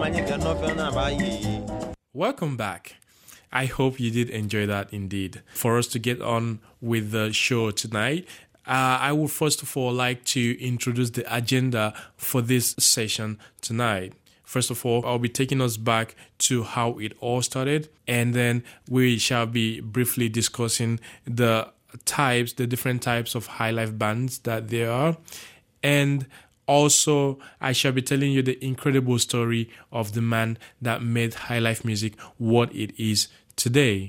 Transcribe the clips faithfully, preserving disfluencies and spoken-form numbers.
Welcome back. I hope you did enjoy that indeed. For us to get on with the show tonight, uh, I would first of all like to introduce the agenda for this session tonight. First of all, I'll be taking us back to how it all started, and then we shall be briefly discussing the types, the different types of high life bands that there are, and also I shall be telling you the incredible story of the man that made high life music what it is today.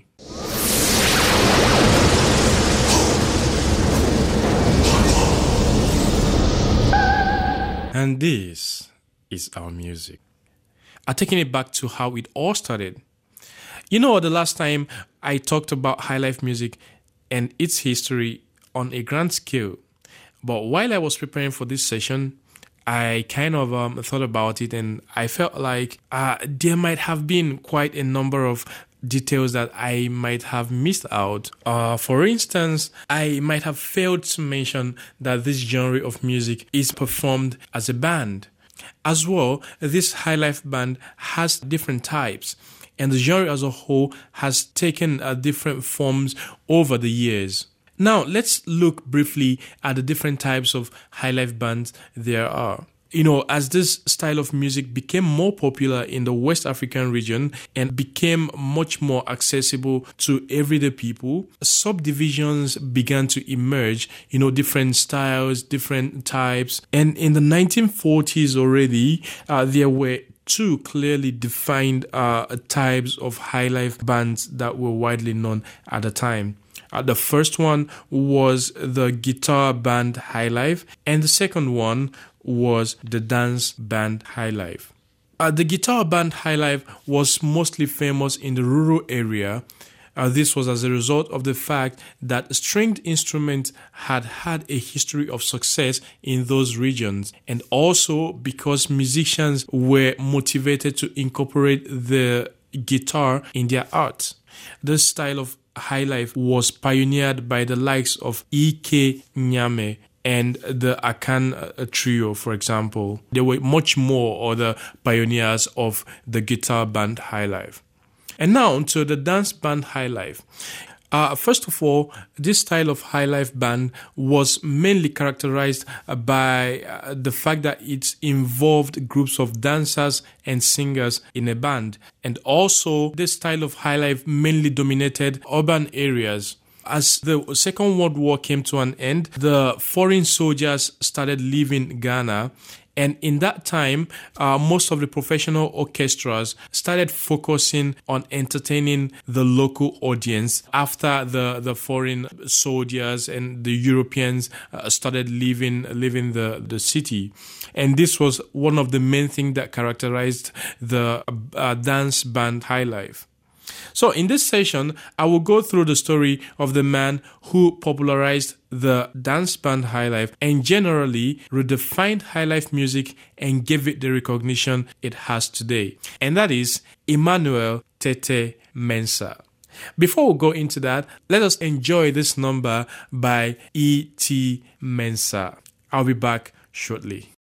And this is our music. I'm taking it back to how it all started. You know, the last time I talked about high life music and its history on a grand scale, but while I was preparing for this session, I kind of um, thought about it, and I felt like uh, there might have been quite a number of details that I might have missed out. Uh, for instance, I might have failed to mention that this genre of music is performed as a band. As well, this high life band has different types, and the genre as a whole has taken uh, different forms over the years. Now, let's look briefly at the different types of high life bands there are. You know, as this style of music became more popular in the West African region and became much more accessible to everyday people, subdivisions began to emerge, you know, different styles, different types. And in the nineteen forties already, uh, there were two clearly defined uh, types of high life bands that were widely known at the time. Uh, the first one was the guitar band high life, and the second one was the dance band high life. Uh, the guitar band high life was mostly famous in the rural area. Uh, this was as a result of the fact that stringed instruments had had a history of success in those regions, and also because musicians were motivated to incorporate the guitar in their art. This style of high life was pioneered by the likes of E K Nyame and the Akan Trio, for example. There were much more other pioneers of the guitar band high life. And now to the dance band high life. Uh, first of all, this style of high life band was mainly characterized by uh, the fact that it involved groups of dancers and singers in a band. And also, this style of high life mainly dominated urban areas. As the Second World War came to an end, the foreign soldiers started leaving Ghana. And in that time, uh, most of the professional orchestras started focusing on entertaining the local audience after the, the foreign soldiers and the Europeans uh, started leaving leaving the, the city. And this was one of the main things that characterized the uh, dance band high life. So in this session, I will go through the story of the man who popularized the dance band high life and generally redefined high life music and gave it the recognition it has today. And that is Emmanuel Tete Mensah. Before we go into that, let us enjoy this number by E T Mensah. I'll be back shortly.